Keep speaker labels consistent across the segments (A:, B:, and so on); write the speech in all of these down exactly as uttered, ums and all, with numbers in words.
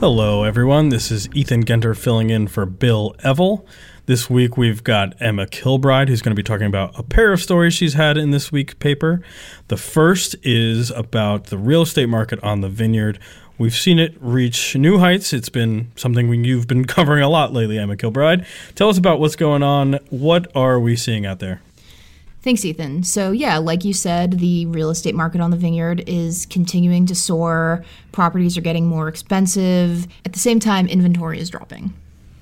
A: Hello, everyone. This is Ethan Genter filling in for Bill Evell. This week we've got Emma Kilbride, who's going to be talking about a pair of stories she's had in this week's paper. The first is about the real estate market on the Vineyard. We've seen it reach new heights. It's been something we, you've been covering a lot lately, Emma Kilbride. Tell us about what's going on. What are we seeing out there?
B: Thanks, Ethan. So yeah, like you said, the real estate market on the Vineyard is continuing to soar. Properties are getting more expensive. At the same time, inventory is dropping.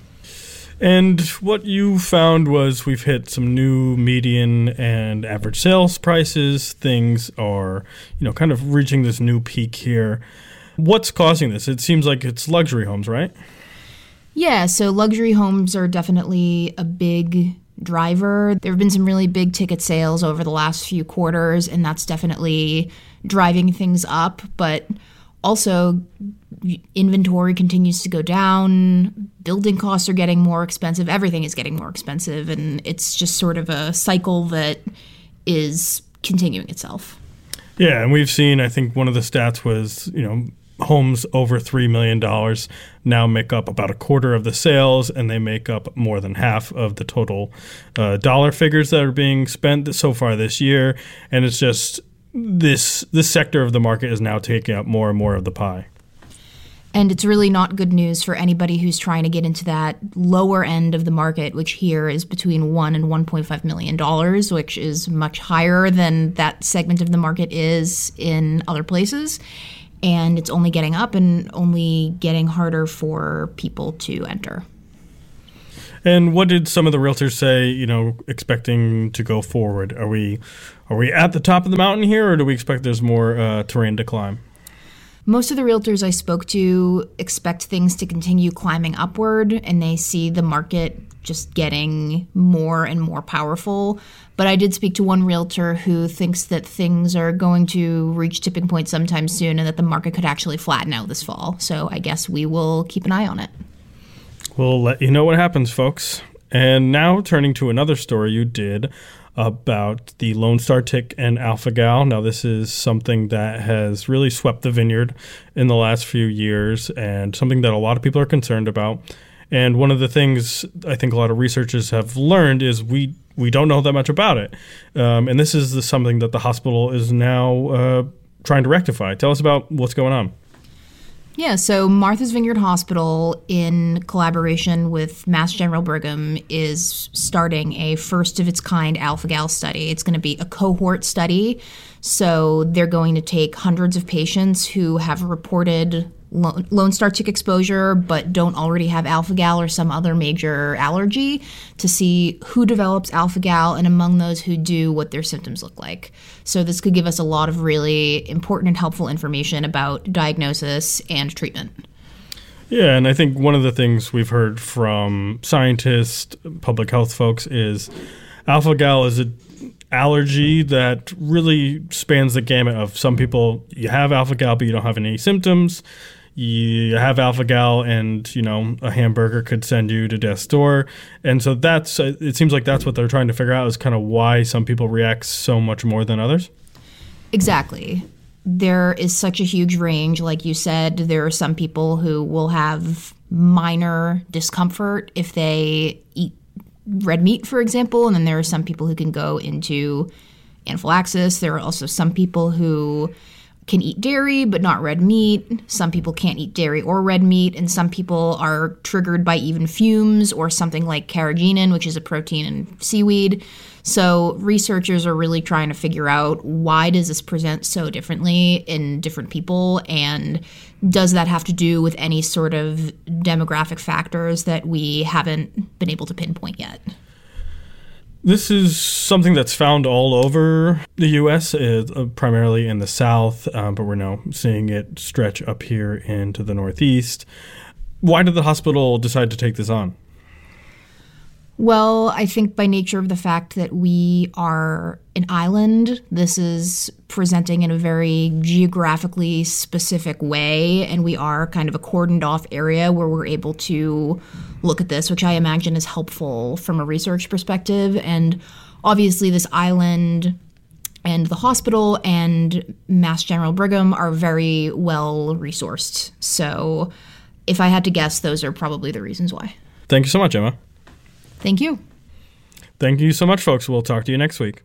A: And what you found was we've hit some new median and average sales prices. Things are, you know, kind of reaching this new peak here. What's causing this? It seems like it's luxury homes, right?
B: Yeah, so luxury homes are definitely a big driver. There have been some really big ticket sales over the last few quarters, and that's definitely driving things up. But also, inventory continues to go down. Building costs are getting more expensive. Everything is getting more expensive, and it's just sort of a cycle that is continuing itself.
A: Yeah, and we've seen, I think one of the stats was, you know, homes over three million dollars now make up about a quarter of the sales, and they make up more than half of the total uh, dollar figures that are being spent so far this year. And it's just this this sector of the market is now taking up more and more of the pie.
B: And it's really not good news for anybody who's trying to get into that lower end of the market, which here is between one and one point five million dollars, which is much higher than that segment of the market is in other places. And it's only getting up and only getting harder for people to enter.
A: And what did some of the realtors say, you know, expecting to go forward? Are we are we at the top of the mountain here, or do we expect there's more uh, terrain to climb?
B: Most of the realtors I spoke to expect things to continue climbing upward, and they see the market just getting more and more powerful. But I did speak to one realtor who thinks that things are going to reach tipping point sometime soon and that the market could actually flatten out this fall. So I guess we will keep an eye on it.
A: We'll let you know what happens, folks. And now turning to another story you did about the Lone Star Tick and alpha-gal. Now, this is something that has really swept the Vineyard in the last few years and something that a lot of people are concerned about. And one of the things I think a lot of researchers have learned is we we don't know that much about it. Um, and this is the, something that the hospital is now uh, trying to rectify. Tell us about what's going on.
B: Yeah, so Martha's Vineyard Hospital, in collaboration with Mass General Brigham, is starting a first-of-its-kind alpha-gal study. It's going to be a cohort study, so they're going to take hundreds of patients who have reported Lone Star Tick exposure but don't already have alpha-gal or some other major allergy to see who develops alpha-gal, and among those who do, what their symptoms look like. So this could give us a lot of really important and helpful information about diagnosis and treatment.
A: Yeah, and I think one of the things we've heard from scientists, public health folks, is alpha-gal is an allergy that really spans the gamut of some people. You have alpha-gal, but you don't have any symptoms. You have alpha-gal, and, you know, a hamburger could send you to death's door. And so that's, it seems like that's what they're trying to figure out, is kind of why some people react so much more than others.
B: Exactly. There is such a huge range. Like you said, there are some people who will have minor discomfort if they eat red meat, for example, and then there are some people who can go into anaphylaxis. There are also some people who can eat dairy but not red meat. Some people can't eat dairy or red meat, and some people are triggered by even fumes or something like carrageenan, which is a protein in seaweed. So researchers are really trying to figure out, why does this present so differently in different people, and does that have to do with any sort of demographic factors that we haven't been able to pinpoint yet?
A: This is something that's found all over the U S, uh, primarily in the South, um, but we're now seeing it stretch up here into the Northeast. Why did the hospital decide to take this on?
B: Well, I think by nature of the fact that we are an island, this is presenting in a very geographically specific way, and we are kind of a cordoned off area where we're able to look at this, which I imagine is helpful from a research perspective. And obviously this island and the hospital and Mass General Brigham are very well resourced. So if I had to guess, those are probably the reasons why.
A: Thank you so much, Emma.
B: Thank you.
A: Thank you so much, folks. We'll talk to you next week.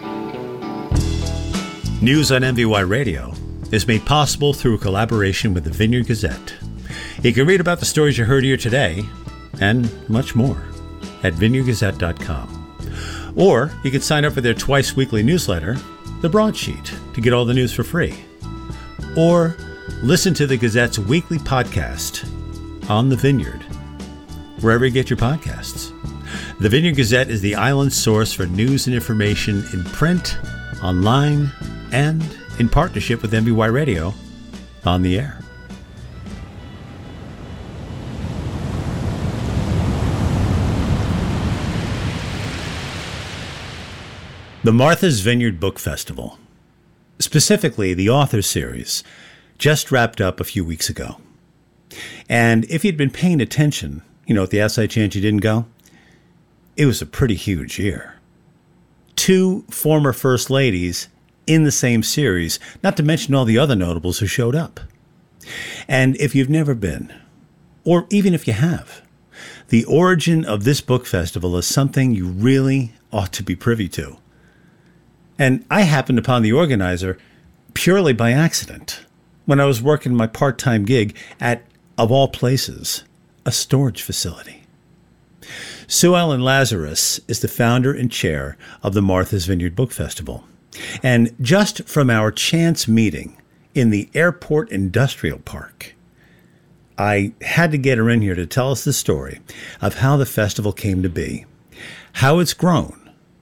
C: News on M V Y Radio is made possible through a collaboration with the Vineyard Gazette. You can read about the stories you heard here today and much more at vineyard gazette dot com. Or you can sign up for their twice weekly newsletter, The Broadsheet, to get all the news for free. Or listen to the Gazette's weekly podcast, On the Vineyard, wherever you get your podcasts. The Vineyard Gazette is the island source for news and information in print, online, and in partnership with M V Y Radio on the air. The Martha's Vineyard Book Festival, specifically the Author Series, just wrapped up a few weeks ago. And if you'd been paying attention, you know, at the outside chance you didn't go, it was a pretty huge year. Two former First Ladies in the same series, not to mention all the other notables who showed up. And if you've never been, or even if you have, the origin of this book festival is something you really ought to be privy to. And I happened upon the organizer purely by accident when I was working my part-time gig at, of all places, a storage facility. Sue Ellen Lazarus is the founder and chair of the Martha's Vineyard Book Festival. And just from our chance meeting in the Airport Industrial Park, I had to get her in here to tell us the story of how the festival came to be, how it's grown,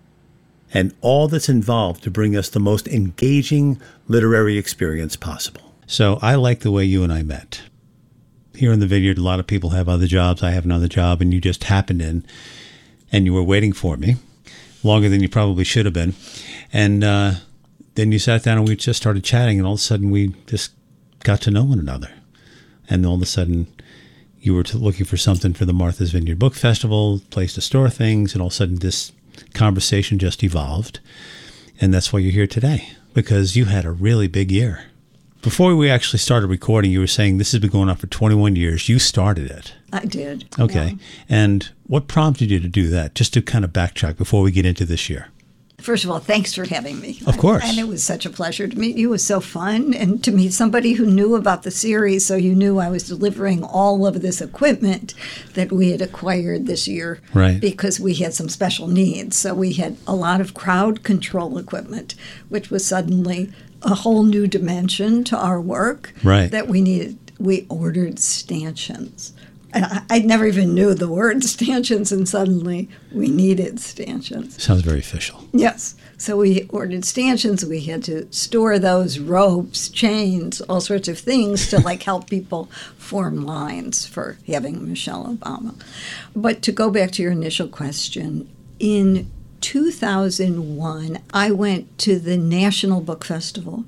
C: and all that's involved to bring us the most engaging literary experience possible. So I like the way you and I met. Here in the Vineyard, a lot of people have other jobs. I have another job, and you just happened in, and you were waiting for me longer than you probably should have been. And uh, then you sat down, and we just started chatting, and all of a sudden we just got to know one another. And all of a sudden you were looking for something for the Martha's Vineyard Book Festival, place to store things, and all of a sudden this conversation just evolved. And that's why you're here today, because you had a really big year. Before we actually started recording, you were saying this has been going on for twenty-one years. You started it.
D: I did.
C: Okay.
D: Yeah.
C: And what prompted you to do that? Just to kind of backtrack before we get into this year.
D: First of all, thanks for having me.
C: Of course.
D: And it was such a pleasure to meet you. It was so fun. And to meet somebody who knew about the series, so you knew I was delivering all of this equipment that we had acquired this year.
C: Right.
D: Because we had some special needs. So we had a lot of crowd control equipment, which was suddenly a whole new dimension to our work.
C: Right.
D: That we needed. We ordered stanchions. And I, I never even knew the word stanchions, and suddenly we needed stanchions.
C: Sounds very official.
D: Yes. So we ordered stanchions. We had to store those, ropes, chains, all sorts of things to like help people form lines for having Michelle Obama. But to go back to your initial question, in two thousand one, I went to the National Book Festival,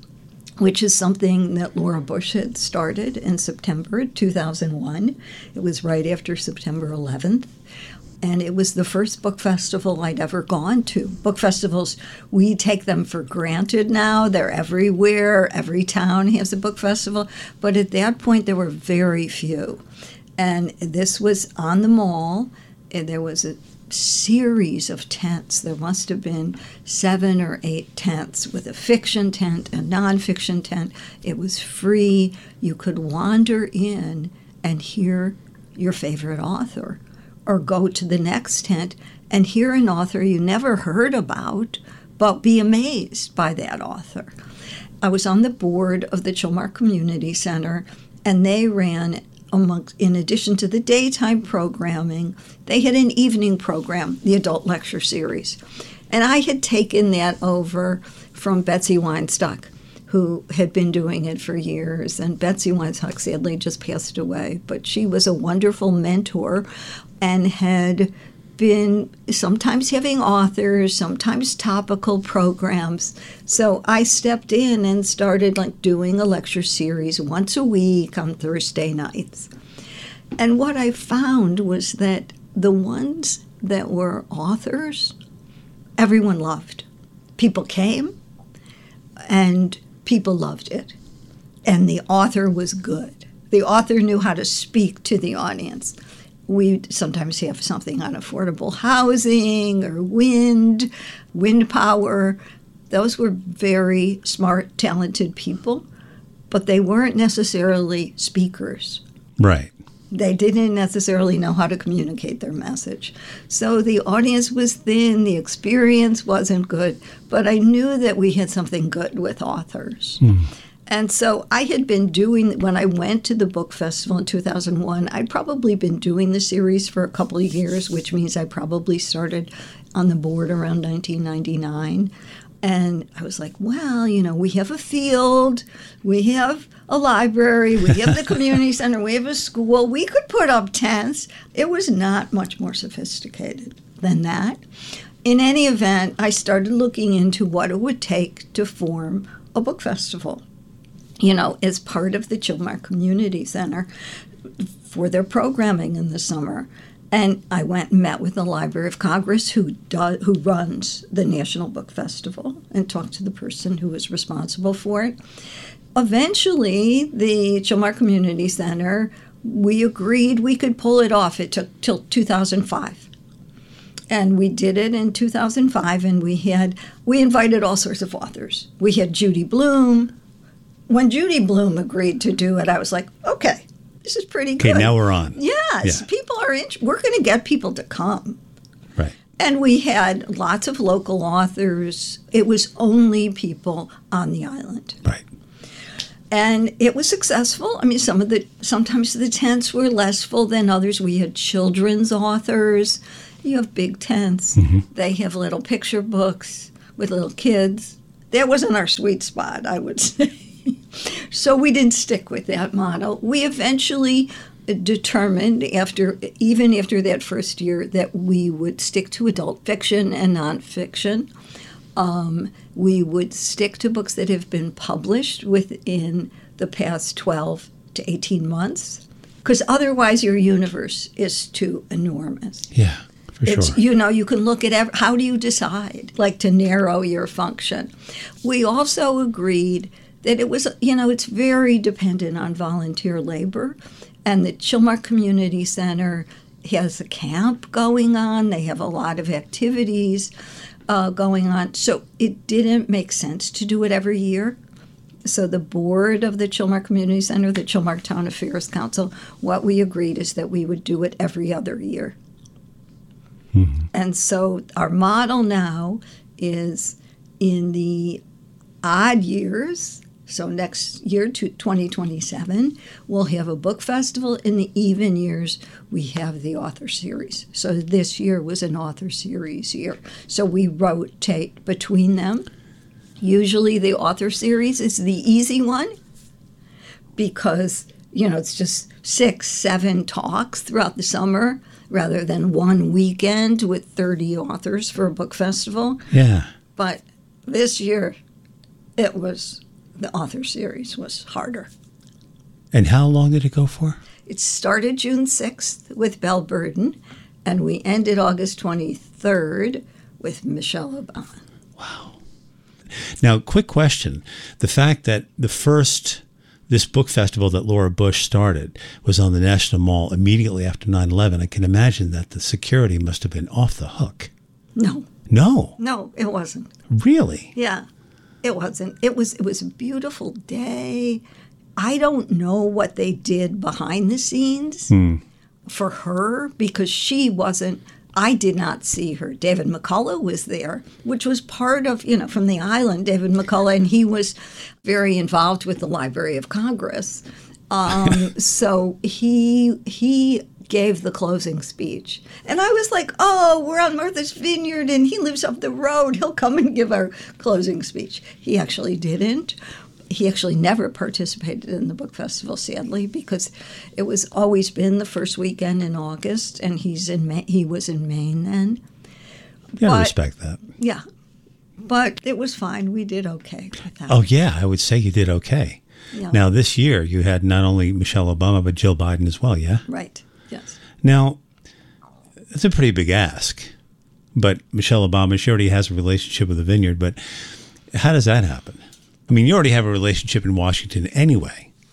D: which is something that Laura Bush had started in September two thousand one. It was right after September eleventh. And it was the first book festival I'd ever gone to. Book festivals, we take them for granted now. They're everywhere. Every town has a book festival. But at that point, there were very few. And this was on the mall. And there was a series of tents. There must have been seven or eight tents with a fiction tent, a nonfiction tent. It was free. You could wander in and hear your favorite author, or go to the next tent and hear an author you never heard about, but be amazed by that author. I was on the board of the Chilmark Community Center, and they ran, amongst, in addition to the daytime programming, they had an evening program, the Adult Lecture Series. And I had taken that over from Betsy Weinstock, who had been doing it for years. And Betsy Weinstock sadly just passed away, but she was a wonderful mentor and had been sometimes having authors, sometimes topical programs. So I stepped in and started like doing a lecture series once a week on Thursday nights. And what I found was that the ones that were authors, everyone loved. People came and people loved it. And the author was good. the author knew how to speak to the audience. We sometimes have something on affordable housing or wind, wind power. Those were very smart, talented people, but they weren't necessarily speakers.
C: Right.
D: They didn't necessarily know how to communicate their message. So the audience was thin, the experience wasn't good, but I knew that we had something good with authors. Mm. And so I had been doing, when I went to the book festival in two thousand one, I'd probably been doing the series for a couple of years, which means I probably started on the board around nineteen ninety-nine. And I was like, well, you know, we have a field, we have a library, we have the community center, we have a school. We could put up tents. It was not much more sophisticated than that. In any event, I started looking into what it would take to form a book festival, you know, as part of the Chilmark Community Center for their programming in the summer. And I went and met with the Library of Congress, who do, who runs the National Book Festival, and talked to the person who was responsible for it. Eventually, the Chilmark Community Center, we agreed we could pull it off. It took till two thousand five. And we did it in two thousand five, and we had we invited all sorts of authors. We had Judy Blume. When Judy Blume agreed to do it, I was like, okay. This is pretty good.
C: Okay, now we're on.
D: Yes, yeah. People are in, we're going to get people to come.
C: Right.
D: And we had lots of local authors. It was only people on the island.
C: Right.
D: And it was successful. I mean, some of the sometimes the tents were less full than others. We had children's authors. You have big tents. Mm-hmm. They have little picture books with little kids. That wasn't our sweet spot, I would say. So we didn't stick with that model. We eventually determined, after even after that first year, that we would stick to adult fiction and nonfiction. Um, we would stick to books that have been published within the past twelve to eighteen months, because otherwise your universe is too enormous.
C: Yeah, for
D: it's,
C: sure.
D: You know, you can look at, every, how do you decide, like, to narrow your function? We also agreed that it was, you know, it's very dependent on volunteer labor. And the Chilmark Community Center has a camp going on. They have a lot of activities uh, going on. So it didn't make sense to do it every year. So the board of the Chilmark Community Center, the Chilmark Town Affairs Council, what we agreed is that we would do it every other year. Mm-hmm. And so our model now is in the odd years. So next year, to twenty twenty-seven, we'll have a book festival. In the even years, we have the author series. So this year was an author series year. So we rotate between them. Usually the author series is the easy one because, you know, it's just six, seven talks throughout the summer rather than one weekend with thirty authors for a book festival.
C: Yeah.
D: But this year, it was... the author series was harder.
C: And how long did it go for?
D: It started June sixth with Belle Burden, and we ended August twenty-third with Michelle Obama.
C: Wow. Now, quick question. The fact that the first, this book festival that Laura Bush started was on the National Mall immediately after nine eleven, I can imagine that the security must have been off the hook.
D: No.
C: No?
D: No, it wasn't.
C: Really?
D: Yeah. It wasn't. It was it was a beautiful day. I don't know what they did behind the scenes hmm. for her because she wasn't, I did not see her. David McCullough was there, which was part of, you know, from the island, David McCullough, and he was very involved with the Library of Congress. Um, so he he gave the closing speech. And I was like, oh, we're on Martha's Vineyard and he lives up the road. He'll come and give our closing speech. He actually didn't. He actually never participated in the book festival, sadly, because it was always been the first weekend in August, and he's in Ma- he was in Maine then.
C: Yeah, I respect that.
D: Yeah. But it was fine. We did okay with that.
C: Oh, yeah, I would say you did okay.
D: Yeah.
C: Now, this year, you had not only Michelle Obama, but Jill Biden as well, yeah?
D: Right. Yes.
C: Now, it's a pretty big ask, but Michelle Obama, she already has a relationship with the Vineyard, but how does that happen? I mean, you already have a relationship in Washington anyway.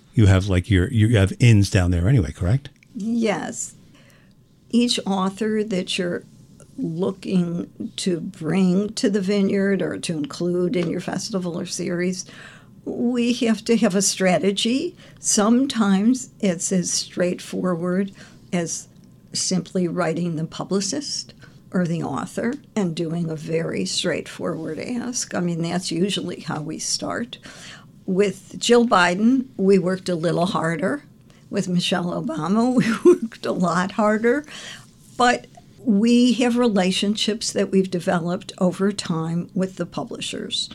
C: you have like your you have inns down there anyway, correct?
D: Yes. Each author that you're looking to bring to the vineyard or to include in your festival or series, we have to have a strategy. Sometimes it's as straightforward as simply writing the publicist or the author and doing a very straightforward ask. I mean, that's usually how we start. With Jill Biden, we worked a little harder. With Michelle Obama, we worked a lot harder. But we have relationships that we've developed over time with the publishers.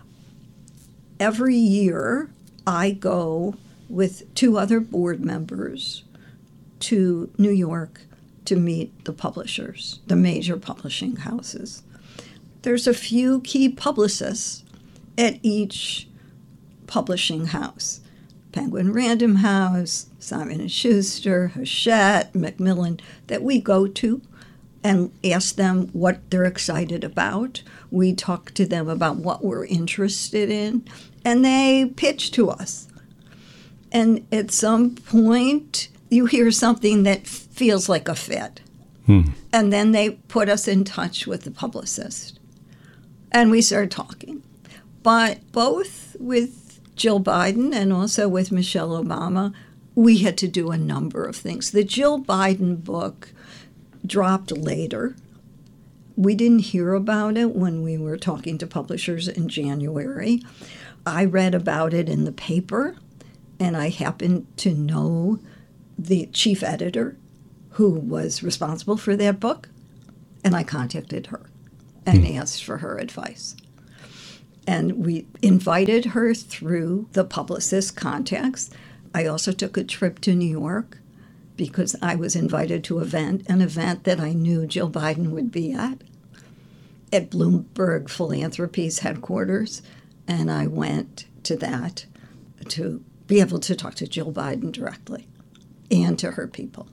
D: Every year, I go with two other board members to New York to meet the publishers, the major publishing houses. There's a few key publicists at each publishing house. Penguin Random House, Simon and Schuster, Hachette, Macmillan, that we go to and ask them what they're excited about. We talk to them about what we're interested in, and they pitch to us. And at some point, you hear something that feels like a fit. Hmm. And then they put us in touch with the publicist. And we start talking. But both with Jill Biden and also with Michelle Obama, we had to do a number of things. The Jill Biden book dropped later. We didn't hear about it when we were talking to publishers in January. I read about it in the paper, and I happened to know the chief editor who was responsible for that book, and I contacted her and hmm. asked for her advice. And we invited her through the publicist contacts. I also took a trip to New York because I was invited to event, an event that I knew Jill Biden would be at, at Bloomberg Philanthropies headquarters. And I went to that to be able to talk to Jill Biden directly and to her people.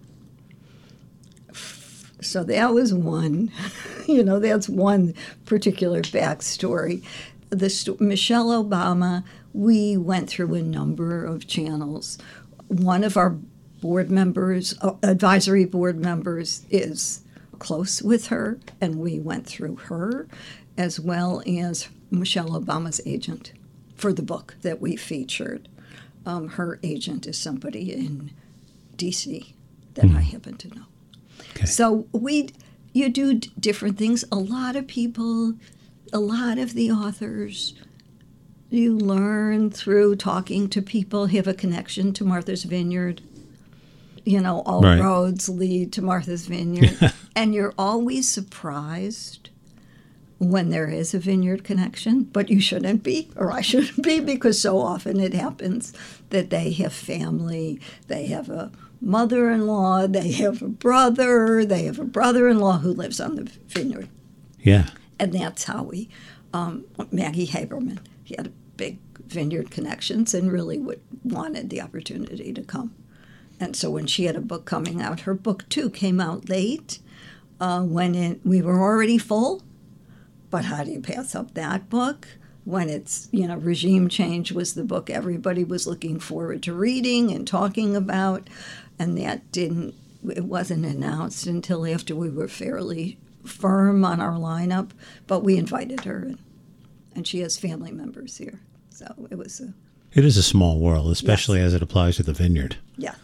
D: So that was one, you know, that's one particular backstory. The st- Michelle Obama, we went through a number of channels. One of our board members, uh, advisory board members, is close with her, and we went through her, as well as Michelle Obama's agent for the book that we featured. Um, her agent is somebody in D C that mm. I happen to know. Okay. So we, you do d- different things. A lot of people, a lot of the authors, you learn through talking to people, have a connection to Martha's Vineyard. You know, all right. roads lead to Martha's Vineyard. And you're always surprised when there is a vineyard connection, but you shouldn't be, or I shouldn't be, because so often it happens that they have family, they have a mother-in-law, they have a brother, they have a brother-in-law who lives on the vineyard.
C: Yeah.
D: And that's how we, um, Maggie Haberman, he had a big vineyard connections and really would, wanted the opportunity to come. And so when she had a book coming out, her book, too, came out late uh, when it, we were already full. But how do you pass up that book when it's, you know, Regime Change was the book everybody was looking forward to reading and talking about, and that didn't, it wasn't announced until after we were fairly firm on our lineup, but we invited her, and, and she has family members here. So it was a...
C: It is a small world, especially yes. as it applies to the vineyard.
D: Yeah.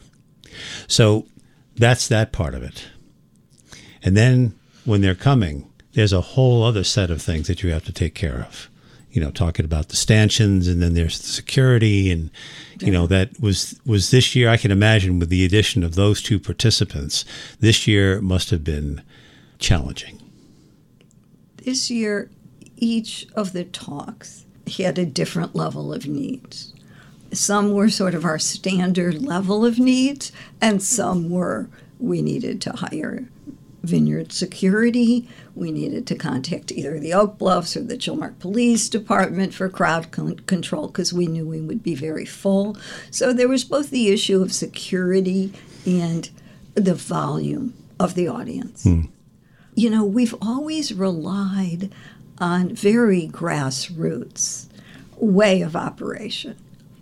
C: So that's that part of it. And then when they're coming, there's a whole other set of things that you have to take care of. You know, talking about the stanchions, and then there's the security, and, you know, that was was this year, I can imagine with the addition of those two participants, this year must have been challenging.
D: This year, each of the talks had a different level of needs. Some were sort of our standard level of needs, and some were we needed to hire vineyard security. We needed to contact either the Oak Bluffs or the Chilmark Police Department for crowd con- control because we knew we would be very full. So there was both the issue of security and the volume of the audience. Hmm. You know, we've always relied on very grassroots way of operation.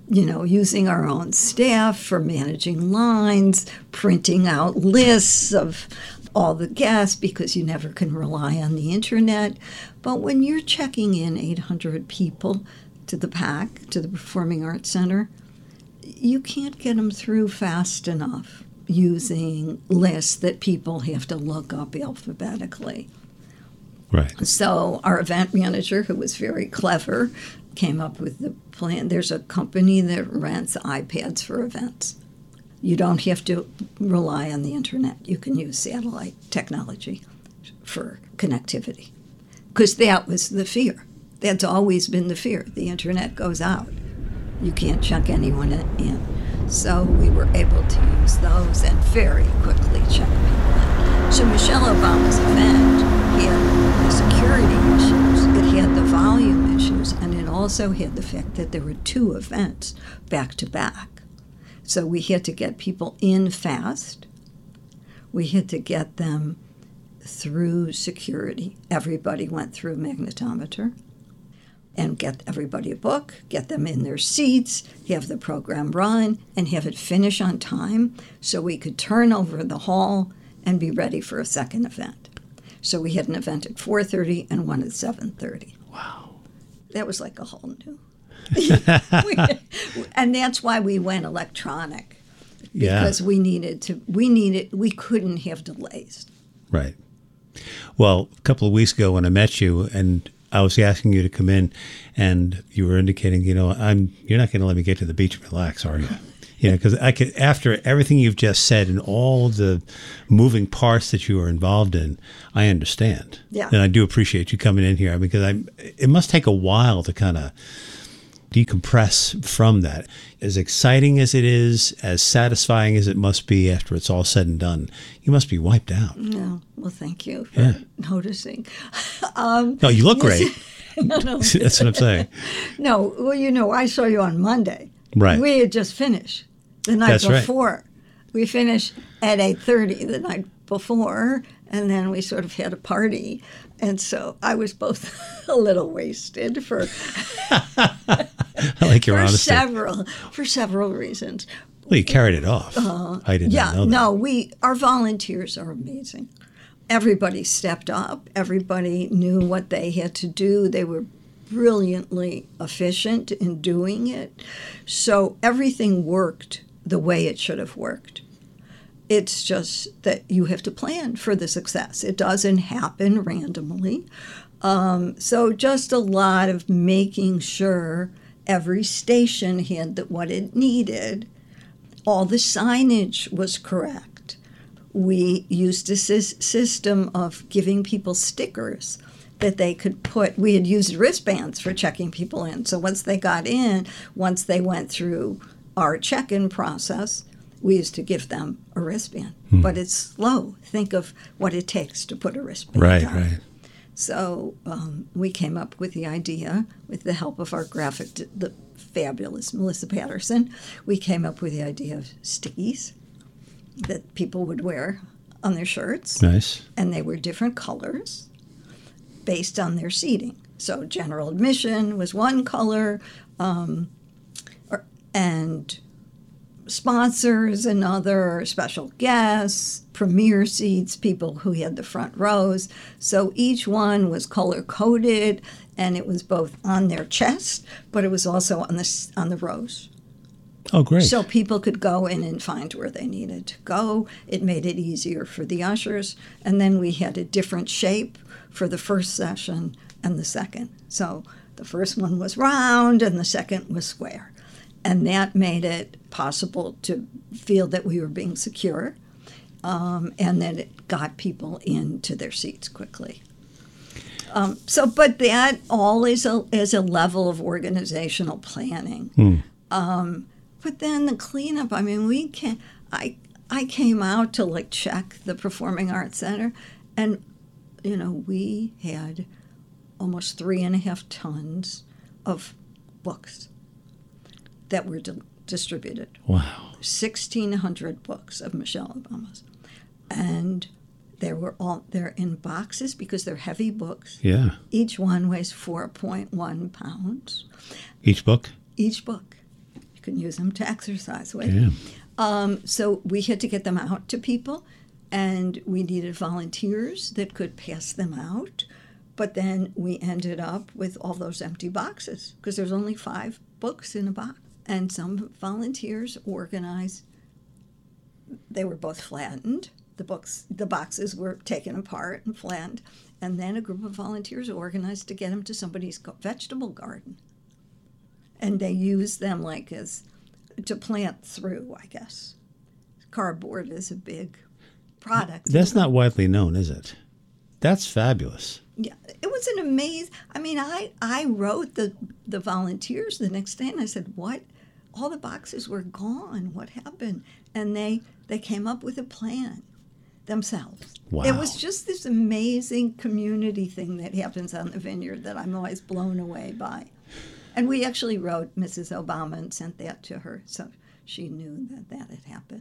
D: you know, using our own staff for managing lines, printing out lists of all the guests because you never can rely on the internet. But when you're checking in eight hundred people to the PAC, to the Performing Arts Center, you can't get them through fast enough using lists that people have to look up alphabetically.
C: Right.
D: So our event manager, who was very clever, came up with the plan. There's a company that rents iPads for events. You don't have to rely on the internet. You can use satellite technology for connectivity. Because that was the fear. That's always been the fear. The internet goes out. You can't check anyone in. So we were able to use those and very quickly check people in. So Michelle Obama's event had the security issues, it had the volume issues, and it also had the fact that there were two events back to back. So we had to get people in fast. We had to get them through security. Everybody went through a magnetometer. And get everybody a book, get them in their seats, have the program run, and have it finish on time so we could turn over the hall and be ready for a second event. So we had an event at four thirty and one at seven thirty.
C: Wow.
D: That was like a whole new. And that's why we went electronic.
C: Yeah.
D: Because we needed to, we needed, we couldn't have delays.
C: Right. Well, a couple of weeks ago when I met you and I was asking you to come in, and you were indicating, you know, I'm. You're not going to let me get to the beach and relax, are you? You know, because I could, after everything you've just said and all the moving parts that you are involved in, I understand.
D: Yeah.
C: And I do appreciate you coming in here because I. It must take a while to kind of decompress from that. As exciting as it is, as satisfying as it must be after it's all said and done, you must be wiped out.
D: No, well, thank you for
C: Yeah.
D: noticing. Um,
C: No, you look great.
D: no, no.
C: That's what I'm saying.
D: No, well, you know, I saw you on Monday.
C: Right.
D: We had just finished the night
C: That's right.
D: before. We finished at eight thirty the night before, and then we sort of had a party. And so I was both a little wasted for,
C: I like your
D: for
C: honesty.
D: several for several reasons.
C: Well, you carried it off. I did
D: Yeah,
C: not know that.
D: no, we our volunteers are amazing. Everybody stepped up. Everybody knew what they had to do. They were brilliantly efficient in doing it. So everything worked the way it should have worked. It's just that you have to plan for the success. It doesn't happen randomly. Um, so just a lot of making sure every station had the, what it needed. All the signage was correct. We used a sys- system of giving people stickers that they could put. We had used wristbands for checking people in. So once they got in, once they went through our check-in process, we used to give them a wristband.
C: Hmm.
D: But it's slow. Think of what it takes to put a wristband
C: Right,
D: on.
C: right.
D: So um, we came up with the idea, with the help of our graphic, d- the fabulous Melissa Patterson, we came up with the idea of stickies that people would wear on their shirts.
C: Nice.
D: And they were different colors based on their seating. So general admission was one color, um, or, and sponsors another, special guests, premier seats, people who had the front rows. So each one was color-coded, and it was both on their chest, but it was also on the on the rows.
C: Oh, great.
D: So people could go in and find where they needed to go. It made it easier for the ushers. And then we had a different shape for the first session and the second. So the first one was round and the second was square. And that made it possible to feel that we were being secure, um, and that it got people into their seats quickly. Um, so, but that all is a, is a level of organizational planning.
C: Hmm.
D: Um, but then the cleanup, I mean, we can I I came out to like check the Performing Arts Center, and, you know, we had almost three and a half tons of books that were di- distributed.
C: Wow.
D: sixteen hundred books of Michelle Obama's. And they were all, they're in boxes because they're heavy books.
C: Yeah.
D: Each one weighs four point one pounds.
C: Each book?
D: Each book. can use them to exercise with.
C: Yeah.
D: Um, so we had to get them out to people, and we needed volunteers that could pass them out. But then we ended up with all those empty boxes because there's only five books in a box. And some volunteers organized. They were both flattened. The books, the boxes were taken apart and flattened. And then a group of volunteers organized to get them to somebody's vegetable garden. And they used them like as to plant through, I guess. Cardboard is a big product.
C: That's not widely known, is it? That's fabulous.
D: Yeah, it was an amazing. I mean, I, I wrote the the volunteers the next day, and I said, "What? All the boxes were gone. What happened?" And they they came up with a plan themselves.
C: Wow.
D: It was just this amazing community thing that happens on the vineyard that I'm always blown away by. And we actually wrote Missus Obama and sent that to her, so she knew that that had happened.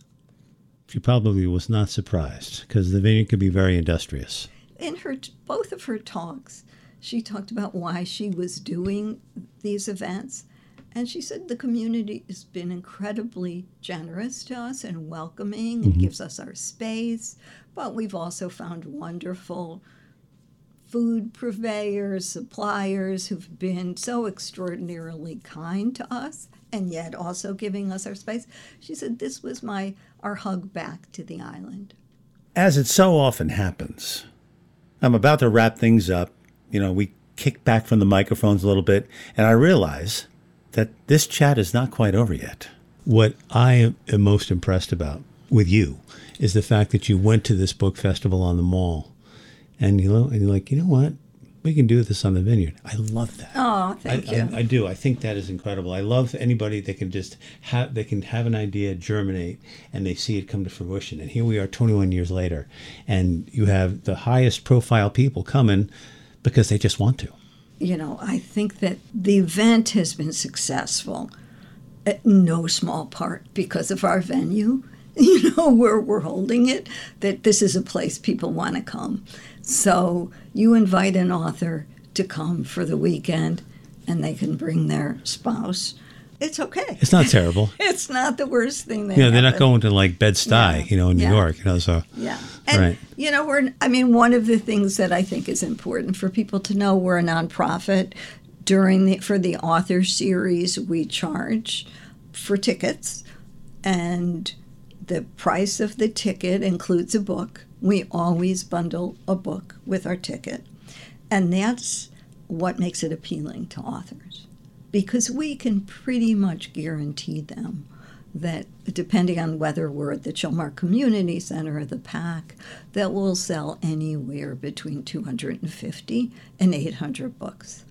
C: She probably was not surprised because the vineyard could be very industrious.
D: In her both of her talks, she talked about why she was doing these events, and she said the community has been incredibly generous to us and welcoming and mm-hmm. gives us our space, but we've also found wonderful food purveyors, suppliers who've been so extraordinarily kind to us and yet also giving us our space. She said this was my our hug back to the island.
C: As it so often happens, I'm about to wrap things up. You know, we kick back from the microphones a little bit, and I realize that this chat is not quite over yet. What I am most impressed about with you is the fact that you went to this book festival on the mall, and you know, and you're like, you know what? We can do this on the vineyard. I love that.
D: Oh, thank
C: I,
D: you.
C: I, I do. I think that is incredible. I love anybody that can just have, they can have an idea germinate and they see it come to fruition. And here we are twenty-one years later, and you have the highest profile people coming because they just want to.
D: You know, I think that the event has been successful at no small part because of our venue, you know, where we're holding it, that this is a place people want to come. So you invite an author to come for the weekend and they can bring their spouse. It's okay.
C: It's not terrible.
D: It's not the worst thing that
C: You know, they're not
D: happened.
C: going to like Bed-Stuy,
D: Yeah.
C: you know, in New
D: Yeah.
C: York, you know, so.
D: Yeah. And,
C: Right.
D: you know, we're, I mean, one of the things that I think is important for people to know, we're a nonprofit. During the, for the author series, we charge for tickets, and the price of the ticket includes a book. We always bundle a book with our ticket, and that's what makes it appealing to authors, because we can pretty much guarantee them that, depending on whether we're at the Chilmark Community Center or the PAC, that we'll sell anywhere between two hundred fifty and eight hundred books.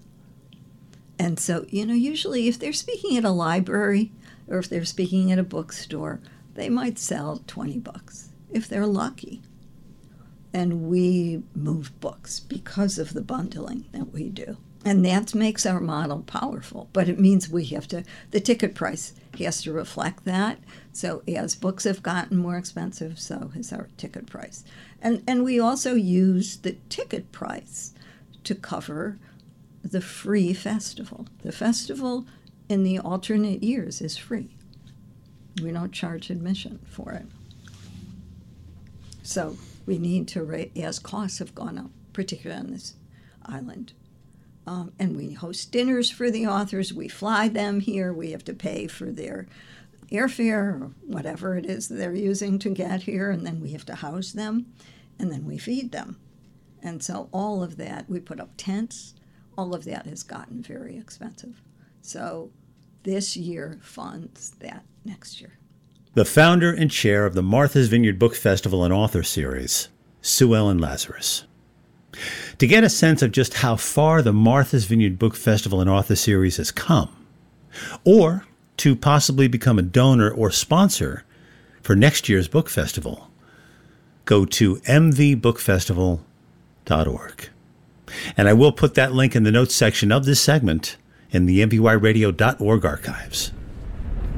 D: And so, you know, usually if they're speaking at a library or if they're speaking at a bookstore, they might sell twenty books if they're lucky. And we move books because of the bundling that we do. And that makes our model powerful. But it means we have to, the ticket price has to reflect that. So as books have gotten more expensive, so has our ticket price. And and we also use the ticket price to cover the free festival. The festival in the alternate years is free. We don't charge admission for it. So we need to rate, as costs have gone up, particularly on this island. Um, and we host dinners for the authors. We fly them here. We have to pay for their airfare or whatever it is that they're using to get here. And then we have to house them. And then we feed them. And so all of that, we put up tents. All of that has gotten very expensive. So this year funds that next year.
C: The founder and chair of the Martha's Vineyard Book Festival and Author Series, Sue Ellen Lazarus. To get a sense of just how far the Martha's Vineyard Book Festival and Author Series has come, or to possibly become a donor or sponsor for next year's book festival, go to m v book festival dot org. And I will put that link in the notes section of this segment in the m v y radio dot org archives.